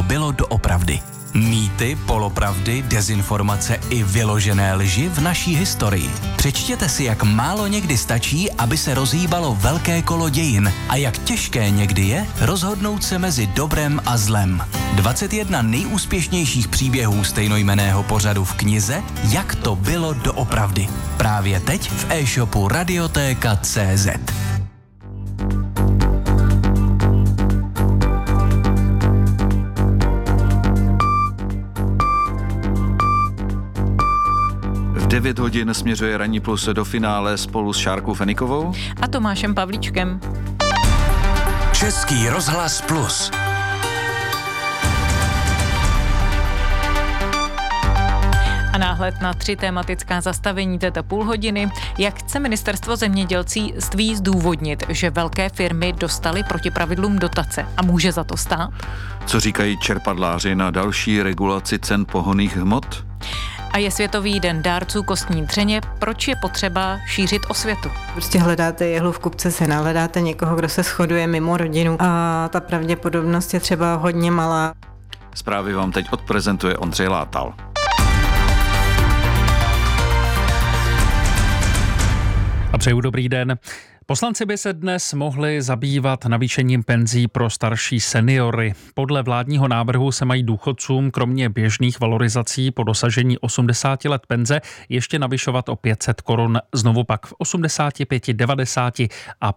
bylo doopravdy. Mýty, polopravdy, dezinformace i vyložené lži v naší historii. Přečtěte si, jak málo někdy stačí, aby se rozhýbalo velké kolo dějin a jak těžké někdy je rozhodnout se mezi dobrem a zlem. 21 nejúspěšnějších příběhů stejnojmenného pořadu v knize Jak to bylo doopravdy. Právě teď v e-shopu Radiotéka.cz. V 9 hodin směřuje Ranní plus do finále spolu s Šárkou Fenikovou a Tomášem Pavlíčkem. Český rozhlas plus. A náhled na 3 tematická zastavení této půlhodiny. Jak chce ministerstvo zemědělství zdůvodnit, že velké firmy dostaly proti pravidlům dotace a může za to stát? Co říkají čerpadláři na další regulaci cen pohonných hmot? A je Světový den dárců kostní dřeně. Proč je potřeba šířit osvětu? Prostě hledáte jehlu v kupce sena, hledáte někoho, kdo se shoduje mimo rodinu a ta pravděpodobnost je třeba hodně malá. Zprávy vám teď odprezentuje Ondřej Látal. A přeju dobrý den. Poslanci by se dnes mohli zabývat navýšením penzí pro starší seniory. Podle vládního návrhu se mají důchodcům kromě běžných valorizací po dosažení 80 let penze ještě navyšovat o 500 korun, znovu pak v 85, 90 a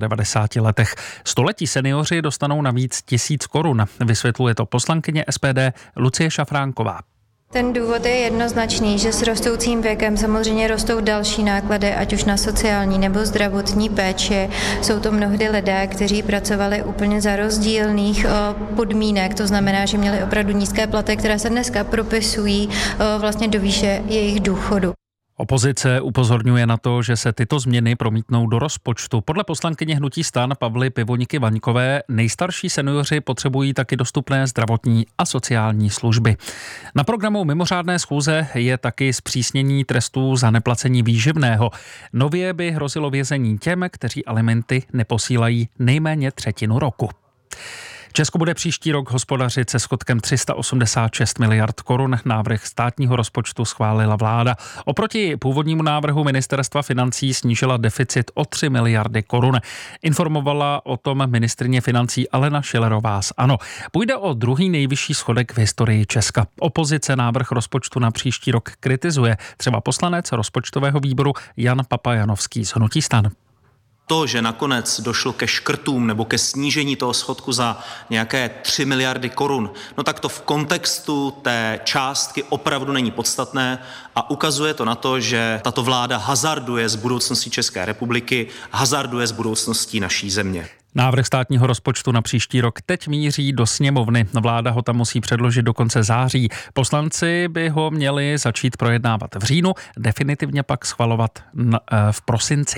95 letech. Století seniori dostanou navíc 1000 korun, vysvětluje to poslankyně SPD Lucie Šafránková. Ten důvod je jednoznačný, že s rostoucím věkem samozřejmě rostou další náklady, ať už na sociální nebo zdravotní péči. Jsou to mnohdy lidé, kteří pracovali úplně za rozdílných podmínek, to znamená, že měli opravdu nízké platy, které se dneska propisují vlastně do výše jejich důchodu. Opozice upozorňuje na to, že se tyto změny promítnou do rozpočtu. Podle poslankyně hnutí STAN Pavly Pivoniky Vaňkové nejstarší seniori potřebují taky dostupné zdravotní a sociální služby. Na programu mimořádné schůze je taky zpřísnění trestů za neplacení výživného. Nově by hrozilo vězení těm, kteří alimenty neposílají nejméně třetinu roku. Česko bude příští rok hospodařit se schodkem 386 miliard korun. Návrh státního rozpočtu schválila vláda. Oproti původnímu návrhu ministerstva financí snížila deficit o 3 miliardy korun. Informovala o tom ministryně financí Alena Schillerová z ANO. Půjde o druhý nejvyšší schodek v historii Česka. Opozice návrh rozpočtu na příští rok kritizuje. Třeba poslanec rozpočtového výboru Jan Papajanovský z hnutí STAN. To, že nakonec došlo ke škrtům nebo ke snížení toho schodku za nějaké 3 miliardy korun, no tak to v kontextu té částky opravdu není podstatné a ukazuje to na to, že tato vláda hazarduje s budoucností České republiky, hazarduje s budoucností naší země. Návrh státního rozpočtu na příští rok teď míří do sněmovny. Vláda ho tam musí předložit do konce září. Poslanci by ho měli začít projednávat v říjnu, definitivně pak schvalovat v prosinci.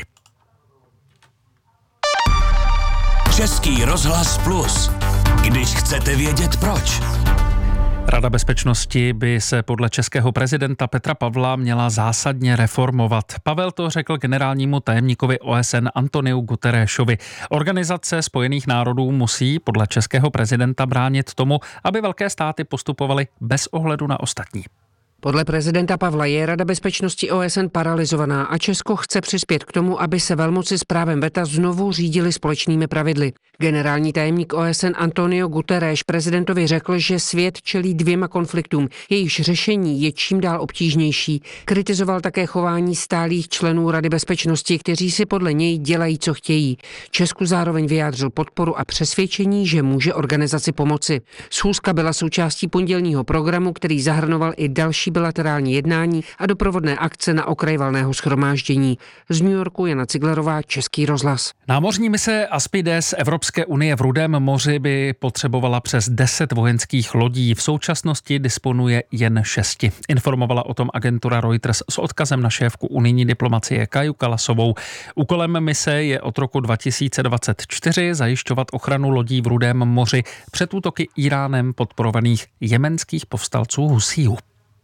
Český rozhlas plus. Když chcete vědět proč. Rada bezpečnosti by se podle českého prezidenta Petra Pavla měla zásadně reformovat. Pavel to řekl generálnímu tajemníkovi OSN Antoniu Guterrešovi. Organizace Spojených národů musí podle českého prezidenta bránit tomu, aby velké státy postupovaly bez ohledu na ostatní. Podle prezidenta Pavla je Rada bezpečnosti OSN paralyzovaná a Česko chce přispět k tomu, aby se velmoci s právem veta znovu řídily společnými pravidly. Generální tajemník OSN Antonio Guterres prezidentovi řekl, že svět čelí 2 konfliktům, jejichž řešení je čím dál obtížnější. Kritizoval také chování stálých členů Rady bezpečnosti, kteří si podle něj dělají, co chtějí. Česku zároveň vyjádřil podporu a přesvědčení, že může organizaci pomoci. Schůzka byla součástí pondělního programu, který zahrnoval i další bilaterální jednání a doprovodné akce na okraj valného shromáždění. Z New Yorku Jana Ciglerová, Český rozhlas. Námořní mise Aspides Evropské unie v Rudém moři by potřebovala přes 10 vojenských lodí. V současnosti disponuje jen 6. Informovala o tom agentura Reuters s odkazem na šéfku unijní diplomacie Kaju Kalasovou. Úkolem mise je od roku 2024 zajišťovat ochranu lodí v Rudém moři před útoky Iránem podporovaných jemenských povstalců Husíů.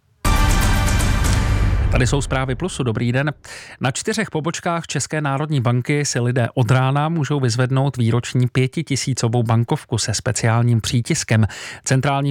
Tady jsou zprávy Plusu. Dobrý den. Na 4 pobočkách České národní banky si lidé od rána můžou vyzvednout výroční 5000 bankovku se speciálním přítiskem. Centrální